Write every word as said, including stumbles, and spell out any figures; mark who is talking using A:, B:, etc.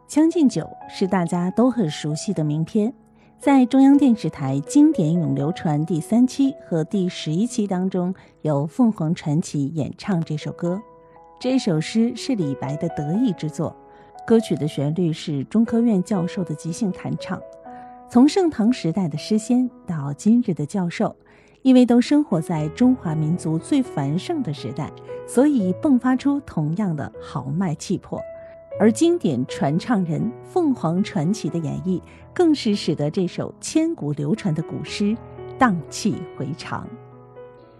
A: 将进酒》是大家都很熟悉的名篇，在中央电视台经典咏流传第三期和第十一期当中，由凤凰传奇演唱这首歌。这首诗是李白的得意之作，歌曲的旋律是中科院教授的即兴弹唱。从盛唐时代的诗仙到今日的教授，因为都生活在中华民族最繁盛的时代，所以迸发出同样的豪迈气魄。而经典传唱人凤凰传奇的演绎，更是使得这首千古流传的古诗荡气回肠。